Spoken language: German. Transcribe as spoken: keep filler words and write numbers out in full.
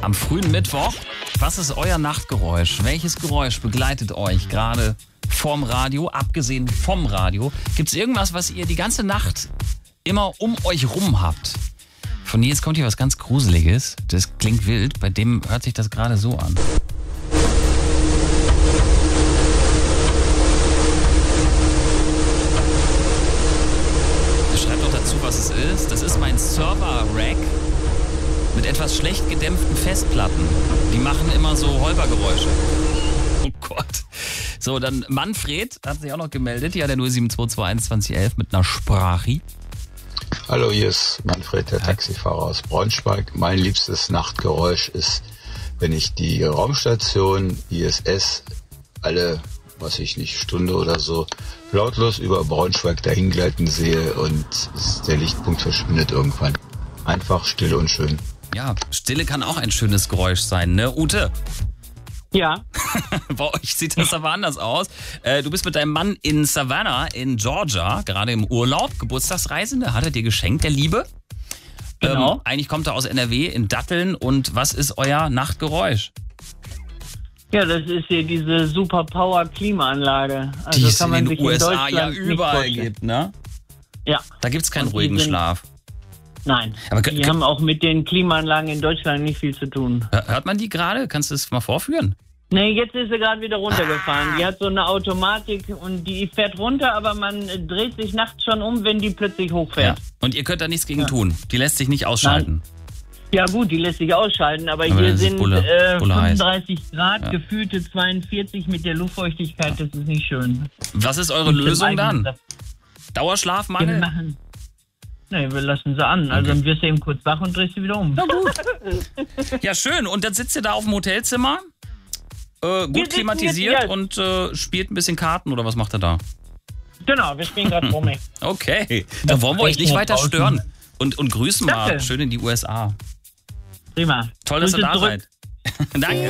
am frühen Mittwoch. Was ist euer Nachtgeräusch? Welches Geräusch begleitet euch gerade vorm Radio, abgesehen vom Radio? Gibt es irgendwas, was ihr die ganze Nacht immer um euch rum habt? Von Nils kommt hier was ganz Gruseliges. Das klingt wild. Bei dem hört sich das gerade so an. Schreibt doch dazu, was es ist. Das ist mein Server-Rack mit etwas schlecht gedämpften Festplatten. Die machen immer so Holpergeräusche. Oh Gott. So, dann Manfred hat sich auch noch gemeldet. Ja, der null sieben zwei zwei eins zwanzig elf mit einer Sprache. Hallo, hier ist Manfred, der Taxifahrer aus Braunschweig. Mein liebstes Nachtgeräusch ist, wenn ich die Raumstation I S S alle, was ich nicht, Stunde oder so, lautlos über Braunschweig dahingleiten sehe und der Lichtpunkt verschwindet irgendwann. Einfach still und schön. Ja, Stille kann auch ein schönes Geräusch sein, ne, Ute? Ja. Bei euch sieht das aber anders aus. Äh, du bist mit deinem Mann in Savannah in Georgia, gerade im Urlaub, Geburtstagsreisende, hat er dir geschenkt, der Liebe. Genau. Ähm, eigentlich kommt er aus N R W in Datteln. Und was ist euer Nachtgeräusch? Ja, das ist hier diese Super-Power-Klimaanlage. Also Die es kann man in sich den U S A in ja Deutschland nicht überall vorstellen. gibt, ne? Ja. Da gibt's keinen Und die ruhigen sind- Schlaf. Nein. Aber die kö- haben auch mit den Klimaanlagen in Deutschland nicht viel zu tun. Hör- Hört man die gerade? Kannst du es mal vorführen? Nee, jetzt ist sie gerade wieder runtergefahren. Die hat so eine Automatik und die fährt runter, aber man äh, dreht sich nachts schon um, wenn die plötzlich Ja. hochfährt. Und ihr könnt da nichts gegen Ja. tun. Die lässt sich nicht ausschalten. Ja gut, die lässt sich ausschalten, aber, Aber hier das ist sind Bulle- äh, Bulle heiß. fünfunddreißig Grad, Ja. gefühlte zweiundvierzig mit der Luftfeuchtigkeit, das ist nicht schön. Was ist eure Und Lösung im dann? eigenen Saft. Ja, wir Dauerschlafmangel? machen. Nee, wir lassen sie an. Also Okay. dann wirst du eben kurz wach und drehst sie wieder um. Na gut. Ja, schön. Und dann sitzt ihr da auf dem Hotelzimmer, äh, gut sitzen klimatisiert jetzt hier. und äh, spielt ein bisschen Karten oder was macht ihr da? Genau, wir spielen gerade Promi. Okay, dann wollen wir euch nicht Rechner weiter draußen. stören. Und, und grüßen mal Danke. schön in die U S A. Prima. Toll, dass ihr Grüße da zurück. seid. Danke.